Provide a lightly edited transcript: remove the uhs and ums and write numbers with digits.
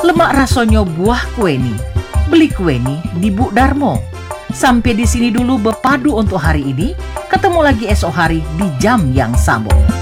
Lemak rasonyo buah kueni. Beli kueni di Bu Darmo. Sampai di sini dulu Bepadu untuk hari ini. Ketemu lagi esok hari di jam yang sama.